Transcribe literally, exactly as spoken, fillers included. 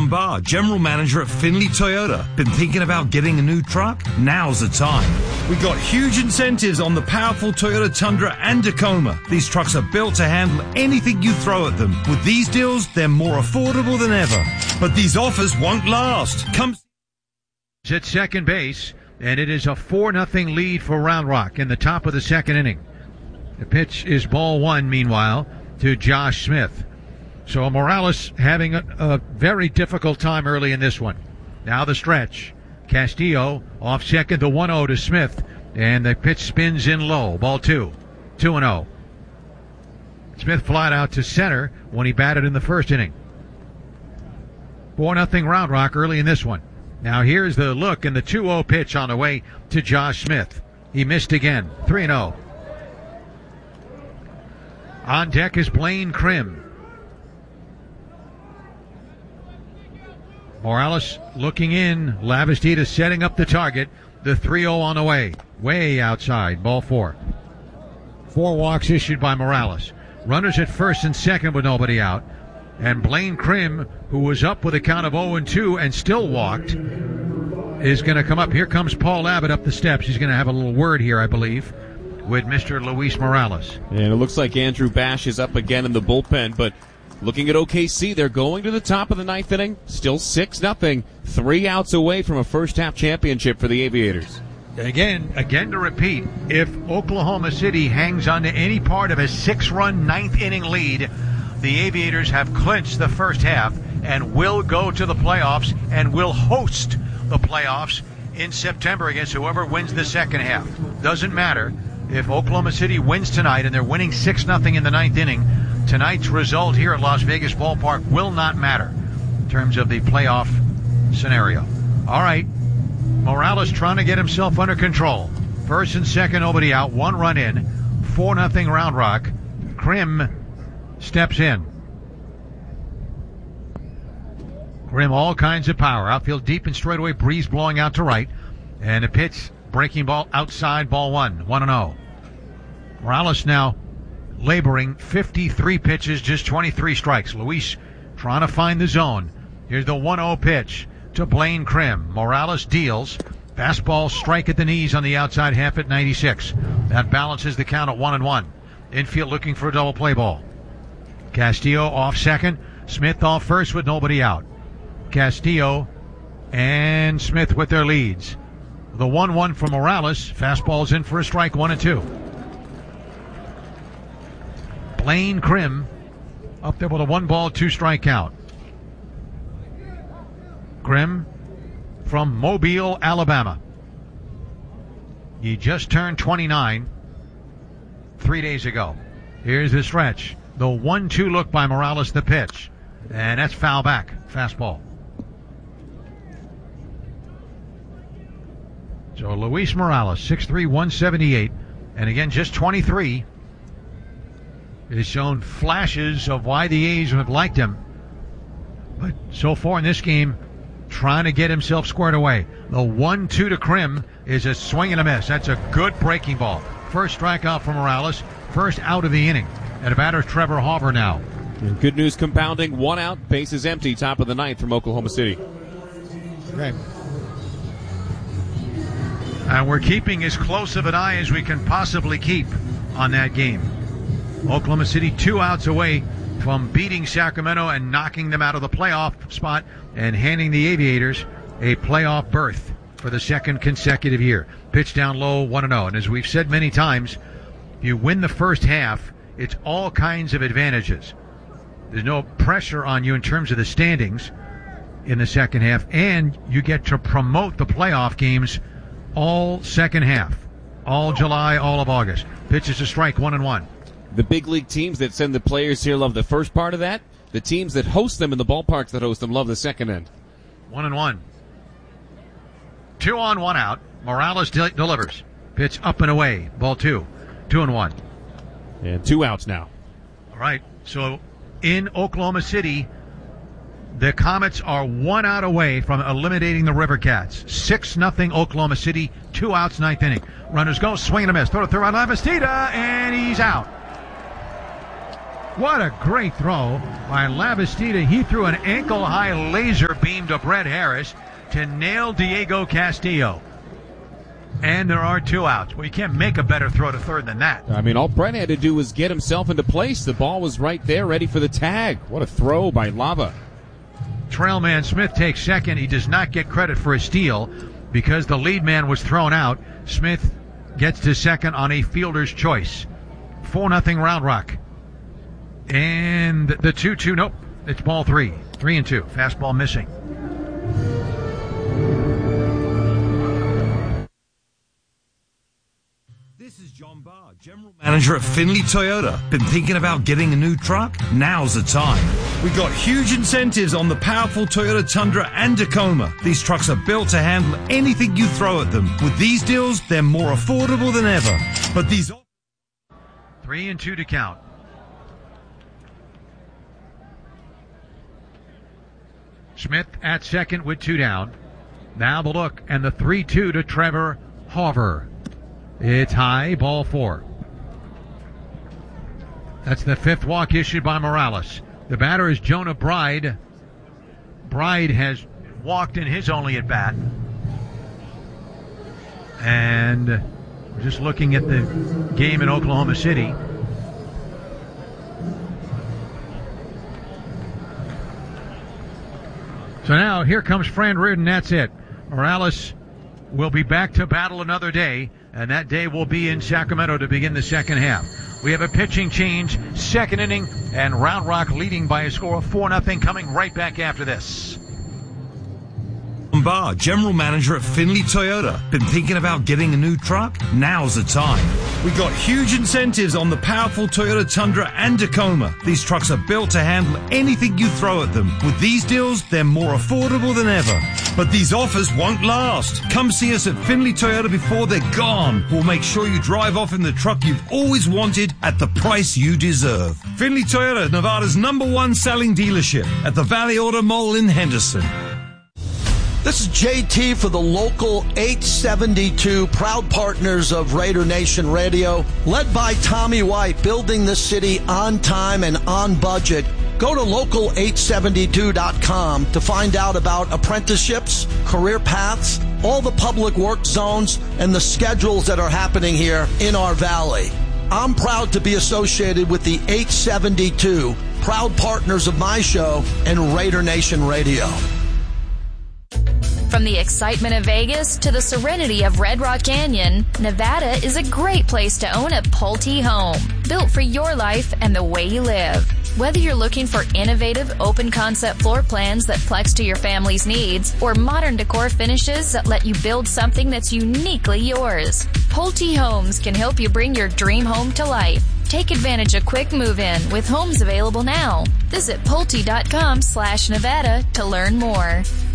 Dunbar, General Manager at Finley Toyota. Been thinking about getting a new truck? Now's the time. We got huge incentives on the powerful Toyota Tundra and Tacoma. These trucks are built to handle anything you throw at them. With these deals, they're more affordable than ever. But these offers won't last. Come... It's at second base, and it is a four nothing lead for Round Rock in the top of the second inning. The pitch is ball one, meanwhile, to Josh Smith. So Morales having a, a very difficult time early in this one. Now the stretch. Castillo off second, the one oh to Smith, and the pitch spins in low. Ball two. two and oh. Smith flied out to center when he batted in the first inning. four nothing Round Rock early in this one. Now here's the look, and the two oh pitch on the way to Josh Smith. He missed again. three and oh. On deck is Blaine Krim. Morales looking in. Lavastida setting up the target. The three oh on the way. Way outside. Ball four. Four walks issued by Morales. Runners at first and second with nobody out. And Blaine Krim, who was up with a count of oh and two and still walked, is going to come up. Here comes Paul Abbott up the steps. He's going to have a little word here, I believe, with Mister Luis Morales. And it looks like Andrew Bash is up again in the bullpen, but looking at O K C, they're going to the top of the ninth inning. Still six nothing. Three outs away from a first-half championship for the Aviators. Again, again to repeat, if Oklahoma City hangs on to any part of a six-run ninth inning lead, the Aviators have clinched the first half and will go to the playoffs and will host the playoffs in September against whoever wins the second half. Doesn't matter if Oklahoma City wins tonight and they're winning six nothing in the ninth inning. Tonight's result here at Las Vegas Ballpark will not matter in terms of the playoff scenario. All right, Morales trying to get himself under control. First and second, nobody out, one run in, four nothing Round Rock. Krim steps in. Krim, all kinds of power. Outfield deep and straightaway, breeze blowing out to right. And a pitch, breaking ball outside, ball one, one and oh. Morales now laboring, fifty-three pitches, just twenty-three strikes. Luis trying to find the zone. Here's the one oh pitch to Blaine Krim. Morales deals. Fastball strike at the knees on the outside half at ninety-six. That balances the count at one and one. Infield looking for a double play ball. Castillo off second. Smith off first with nobody out. Castillo and Smith with their leads. The one one from Morales. Fastball's in for a strike, one and two. Blaine Krim up there with a one ball, two strike count. Krim from Mobile, Alabama. He just turned twenty-nine three days ago. Here's the stretch. The one two look by Morales, the pitch. And that's foul back. Fastball. So Luis Morales, six three, one seventy-eight. And again, just twenty-three. Has shown flashes of why the A's have liked him. But so far in this game, trying to get himself squared away. The one two to Krim is a swing and a miss. That's a good breaking ball. First strikeout for Morales. First out of the inning. And a batter, Trevor Hauber now. And good news compounding. One out, bases empty, top of the ninth from Oklahoma City. Okay. And we're keeping as close of an eye as we can possibly keep on that game. Oklahoma City two outs away from beating Sacramento and knocking them out of the playoff spot and handing the Aviators a playoff berth for the second consecutive year. Pitch down low, one and oh. And as we've said many times, if you win the first half, it's all kinds of advantages. There's no pressure on you in terms of the standings in the second half, and you get to promote the playoff games all second half, all July, all of August. Pitches to strike, one and one. The big league teams that send the players here love the first part of that. The teams that host them in the ballparks that host them love the second end. One and one. Two on, one out. Morales de- delivers. Pitch up and away. Ball two. Two and one. And two outs now. All right. So in Oklahoma City, the Comets are one out away from eliminating the River Cats. Six nothing Oklahoma City. Two outs, ninth inning. Runners go, swing and a miss. Throw to third on Lavastida, and he's out. What a great throw by Lavastida. He threw an ankle-high laser beam to Brett Harris to nail Diego Castillo. And there are two outs. Well, you can't make a better throw to third than that. I mean, all Brett had to do was get himself into place. The ball was right there, ready for the tag. What a throw by Lava. Trailman Smith takes second. He does not get credit for a steal because the lead man was thrown out. Smith gets to second on a fielder's choice. four nothing Round Rock. And the two two, nope, it's ball three. Three and two. Fastball missing. This is John Barr, General Manager at Finley Toyota. Been thinking about getting a new truck? Now's the time. We got huge incentives on the powerful Toyota Tundra and Tacoma. These trucks are built to handle anything you throw at them. With these deals, they're more affordable than ever. But these... Three and two to count. Smith at second with two down. Now the look and the three two to Trevor Hauver. It's high, ball four. That's the fifth walk issued by Morales. The batter is Jonah Bride. Bride has walked in his only at bat. And we're just looking at the game in Oklahoma City. So now here comes Fran Reardon. That's it. Morales will be back to battle another day, and that day will be in Sacramento to begin the second half. We have a pitching change, second inning, and Round Rock leading by a score of four nothing, coming right back after this. Barr, General Manager at Finley Toyota. Been thinking about getting a new truck? Now's the time. We got huge incentives on the powerful Toyota Tundra and Tacoma. These trucks are built to handle anything you throw at them. With these deals, they're more affordable than ever. But these offers won't last. Come see us at Finley Toyota before they're gone. We'll make sure you drive off in the truck you've always wanted at the price you deserve. Finley Toyota, Nevada's number one selling dealership at the Valley Auto Mall in Henderson. This is J T for the local eight seventy-two, proud partners of Raider Nation Radio, led by Tommy White, building the city on time and on budget. Go to local eight seventy-two dot com to find out about apprenticeships, career paths, all the public work zones, and the schedules that are happening here in our valley. I'm proud to be associated with the eight seventy-two, proud partners of my show and Raider Nation Radio. From the excitement of Vegas to the serenity of Red Rock Canyon, Nevada is a great place to own a Pulte home, built for your life and the way you live. Whether you're looking for innovative, open-concept floor plans that flex to your family's needs, or modern decor finishes that let you build something that's uniquely yours, Pulte Homes can help you bring your dream home to life. Take advantage of quick move-in with homes available now. Visit Pulte dot com slash Nevada to learn more.